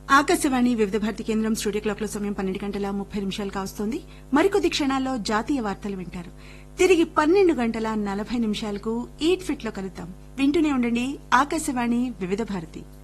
ఆకాశవాణి వివిధ భారతి కేంద్రం studio clock లో సమయం 12:30 కావస్తోంది. మరికొద్ది క్షణాల్లో జాతీయ వార్తలు వింటారు. తిరిగి 12:40 ఈట్ ఫిట్ లో కలుద్దాం. వింటూనే ఉండండి ఆకాశవాణి వివిధ భారతి.